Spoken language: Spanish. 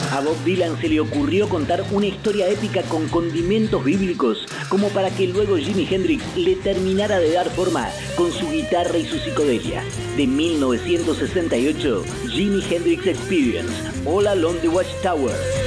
A Bob Dylan se le ocurrió contar una historia épica con condimentos bíblicos, como para que luego Jimi Hendrix le terminara de dar forma con su guitarra y su psicodelia. De 1968, Jimi Hendrix Experience, All Along the Watchtower.